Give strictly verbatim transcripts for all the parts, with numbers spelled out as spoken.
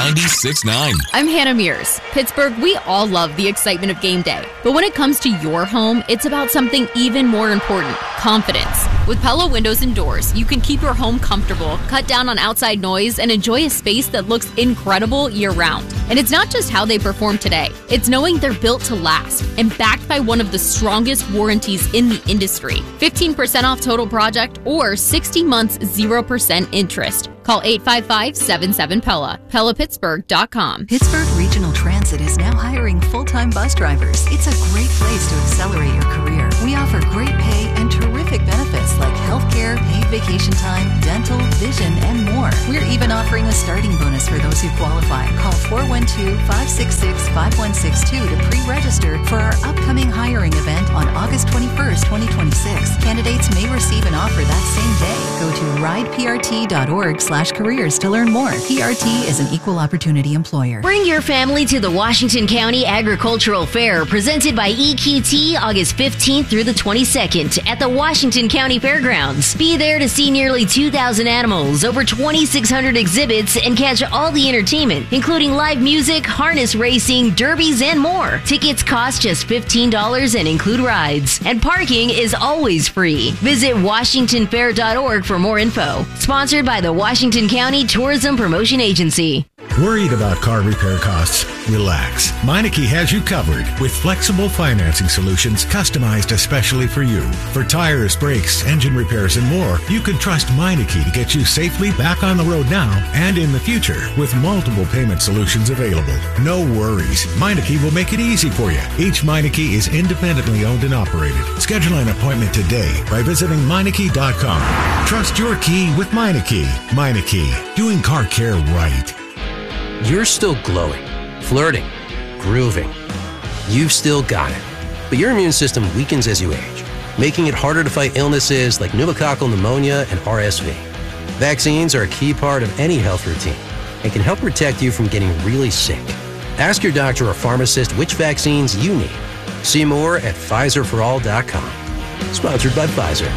ninety-six point nine. I'm Hannah Mears. Pittsburgh, we all love the excitement of game day. But when it comes to your home, it's about something even more important: confidence. With Pella Windows and Doors, you can keep your home comfortable, cut down on outside noise, and enjoy a space that looks incredible year-round. And it's not just how they perform today. It's knowing they're built to last and backed by one of the strongest warranties in the industry. fifteen percent off total project or sixty months, zero percent interest. Call eight five five, seven seven, P E L L A. Pella Pittsburgh dot com. Pittsburgh Regional Transit is now hiring full-time bus drivers. It's a great place to accelerate your career. We offer great pay and terrific benefits like healthcare, paid vacation time, dental, vision, and more. We're even offering a starting bonus for those who qualify. Call four one two, five six six, five one six two to pre-register for our upcoming hiring event on August twenty-first, twenty twenty-six. Candidates may receive an offer that same day. Go to ride p r t dot org slash careers to learn more. P R T is an equal opportunity employer. Bring your family to the Washington County Agricultural Fair, presented by E Q T, August fifteenth through the twenty-second at the Washington County Fairgrounds. Be there to see nearly two thousand animals, over twenty-six hundred exhibits, and catch all the entertainment, including live music, harness racing, derbies, and more. Tickets cost just fifteen dollars and include rides. And parking is always free. Visit washington fair dot org for more info. Sponsored by the Washington County Tourism Promotion Agency. Worried about car repair costs? Relax. Meineke has you covered with flexible financing solutions customized especially for you. For tires, brakes, engine repairs, and more, you can trust Meineke to get you safely back on the road now and in the future with multiple payment solutions available. No worries. Meineke will make it easy for you. Each Meineke is independently owned and operated. Schedule an appointment today by visiting Meineke dot com. Trust your key with Meineke. Meineke, doing car care right. You're still glowing, flirting, grooving. You've still got it. But your immune system weakens as you age, making it harder to fight illnesses like pneumococcal pneumonia and R S V. Vaccines are a key part of any health routine and can help protect you from getting really sick. Ask your doctor or pharmacist which vaccines you need. See more at Pfizer for all dot com. Sponsored by Pfizer.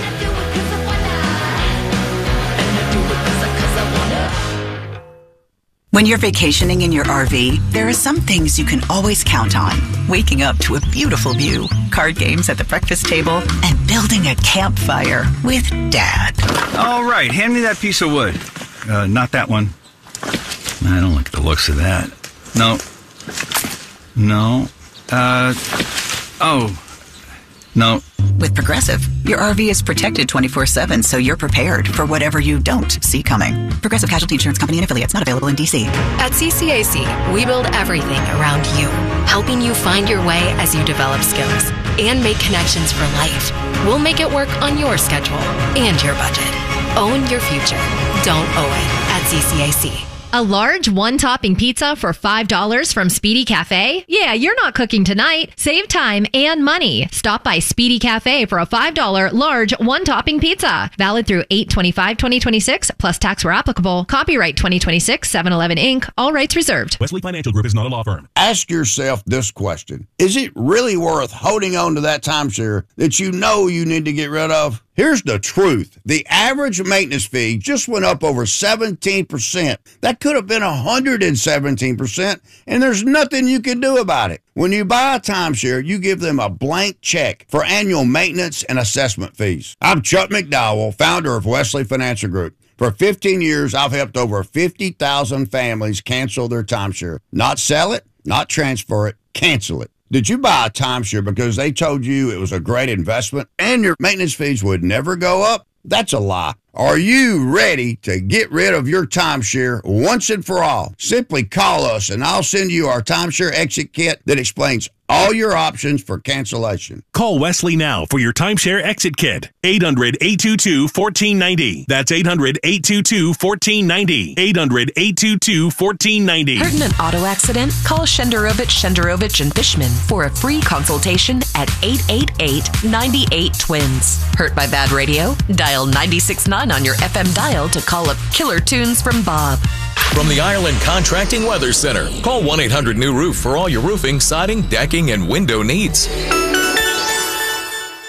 When you're vacationing in your R V, there are some things you can always count on. Waking up to a beautiful view, card games at the breakfast table, and building a campfire with Dad. All right, hand me that piece of wood. Uh, not that one. I don't like the looks of that. No. No. Uh, oh. No. With Progressive, your R V is protected twenty-four seven, so you're prepared for whatever you don't see coming. Progressive Casualty Insurance Company and affiliates, not available in D C. At C C A C, we build everything around you, helping you find your way as you develop skills and make connections for life. We'll make it work on your schedule and your budget. Own your future. Don't owe it at C C A C. A large one-topping pizza for five dollars from Speedy Cafe? Yeah, you're not cooking tonight. Save time and money. Stop by Speedy Cafe for a five dollars large one-topping pizza. Valid through eight twenty-five twenty twenty-six, plus tax where applicable. Copyright twenty twenty-six, seven eleven Incorporated. All rights reserved. Wesley Financial Group is not a law firm. Ask yourself this question. Is it really worth holding on to that timeshare that you know you need to get rid of? Here's the truth. The average maintenance fee just went up over seventeen percent. That could have been one hundred seventeen percent, and there's nothing you can do about it. When you buy a timeshare, you give them a blank check for annual maintenance and assessment fees. I'm Chuck McDowell, founder of Wesley Financial Group. For fifteen years, I've helped over fifty thousand families cancel their timeshare. Not sell it, not transfer it, cancel it. Did you buy a timeshare because they told you it was a great investment and your maintenance fees would never go up? That's a lie. Are you ready to get rid of your timeshare once and for all? Simply call us and I'll send you our timeshare exit kit that explains all your options for cancellation. Call Wesley now for your timeshare exit kit. eight hundred, eight two two, one four nine zero. That's eight hundred, eight two two, one four nine zero. eight hundred, eight two two, one four nine zero. Hurt in an auto accident? Call Shenderovich, Shenderovich and Fishman for a free consultation at eight eight eight, nine eight, twins. Hurt by bad radio? Dial ninety-six point nine on your F M dial to call up killer tunes from Bob. From the Ireland Contracting Weather Center, call one eight hundred new roof for all your roofing, siding, decking, and window needs.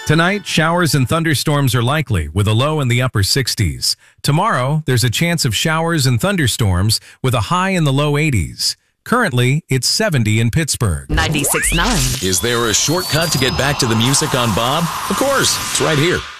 Tonight, showers and thunderstorms are likely with a low in the upper sixties. Tomorrow, there's a chance of showers and thunderstorms with a high in the low eighties. Currently, it's seventy in Pittsburgh. ninety-six point nine. Is there a shortcut to get back to the music on Bob? Of course, it's right here.